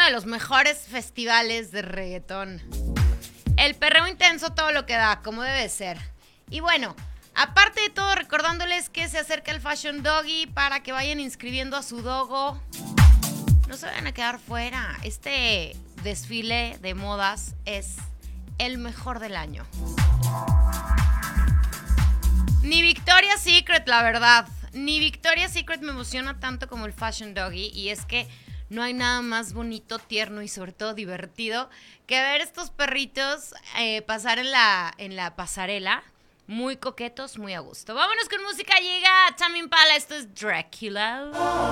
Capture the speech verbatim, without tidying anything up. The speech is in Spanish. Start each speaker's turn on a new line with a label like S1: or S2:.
S1: uno de los mejores festivales de reggaetón. El perreo intenso, todo lo que da, como debe ser. Y bueno, aparte de todo, recordándoles que se acerca el Fashion Doggy para que vayan inscribiendo a su dogo. No se vayan a quedar fuera. Este desfile de modas es el mejor del año. Ni Victoria's Secret, la verdad. Ni Victoria's Secret me emociona tanto como el Fashion Doggy. Y es que no hay nada más bonito, tierno y sobre todo divertido que ver estos perritos eh, pasar en la, en la pasarela. Muy coquetos, muy a gusto. Vámonos con música. Llega Tame Impala. Esto es Dracula.